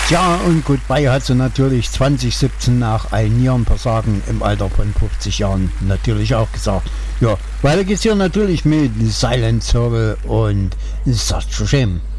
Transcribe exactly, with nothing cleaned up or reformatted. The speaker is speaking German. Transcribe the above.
Ja, und Goodbye hat sie natürlich zwanzig siebzehn nach einem Nierenversagen im Alter von fünfzig Jahren natürlich auch gesagt. Ja, weiter geht's hier natürlich mit Silent Circle und Such a Shame.